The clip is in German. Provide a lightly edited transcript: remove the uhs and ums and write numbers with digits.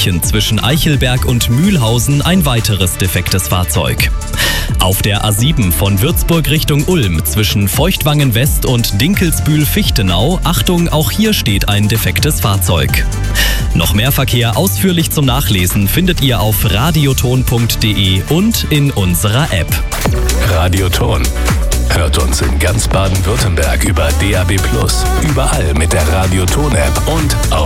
München zwischen Eichelberg und Mühlhausen ein weiteres defektes Fahrzeug. Auf der A7 von Würzburg Richtung Ulm zwischen Feuchtwangen West und Dinkelsbühl-Fichtenau, Achtung, auch hier steht ein defektes Fahrzeug. Noch mehr Verkehr ausführlich zum Nachlesen findet ihr auf radioton.de und in unserer App. Radioton. Hört uns in ganz Baden-Württemberg über DAB+, überall mit der Radioton-App und auf